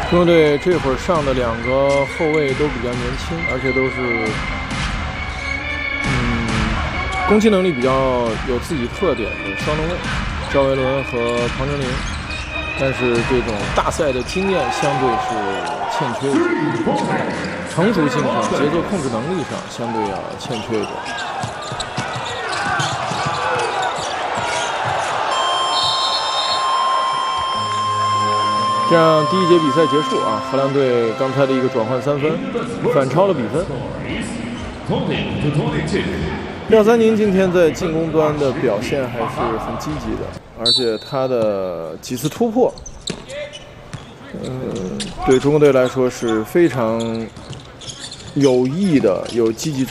中国队这会儿上的2个后卫都比较年轻，而且都是攻击能力比较有自己特点的双能卫，赵维伦和庞真林。但是这种大赛的经验相对是欠缺一些，成熟性上、节奏控制能力上相对要欠缺一点。这样第1节比赛结束啊，荷兰队刚才的一个转换3分，反超了比分。廖三宁今天在进攻端的表现还是很积极的，而且他的几次突破，对中国队来说是非常有益的、有积极